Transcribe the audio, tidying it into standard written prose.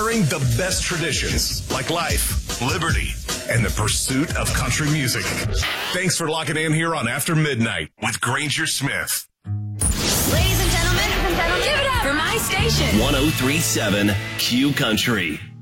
honoring the best traditions like life, liberty, and the pursuit of country music. Thanks for locking in here on After Midnight with Granger Smith. Ladies and gentlemen, give it up for my station. 1037 Q Country.